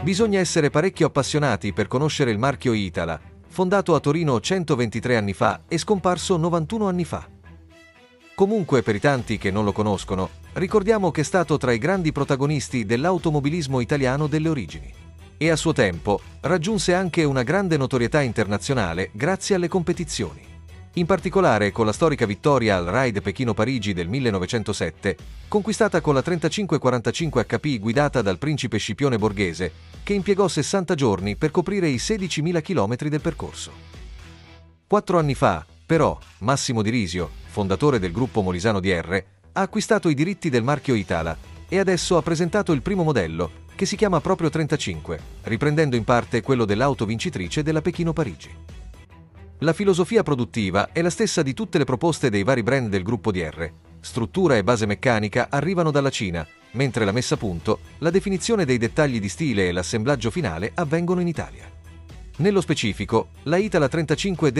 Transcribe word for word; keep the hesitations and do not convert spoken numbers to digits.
Bisogna essere parecchio appassionati per conoscere il marchio Itala, fondato a Torino centoventitré anni fa e scomparso novantuno anni fa. Comunque, per i tanti che non lo conoscono, ricordiamo che è stato tra i grandi protagonisti dell'automobilismo italiano delle origini. E a suo tempo raggiunse anche una grande notorietà internazionale grazie alle competizioni. In particolare con la storica vittoria al Ride Pechino-Parigi del millenovecentosette, conquistata con la trentacinque quarantacinque acca pi guidata dal principe Scipione Borghese, che impiegò sessanta giorni per coprire i sedicimila chilometri del percorso. Quattro anni fa, però, Massimo Di Risio, fondatore del gruppo Molisano D R, ha acquistato i diritti del marchio Itala e adesso ha presentato il primo modello, che si chiama proprio trentacinque, riprendendo in parte quello dell'auto vincitrice della Pechino-Parigi. La filosofia produttiva è la stessa di tutte le proposte dei vari brand del gruppo D R. Struttura e base meccanica arrivano dalla Cina, mentre la messa a punto, la definizione dei dettagli di stile e l'assemblaggio finale avvengono in Italia. Nello specifico, la Itala trentacinque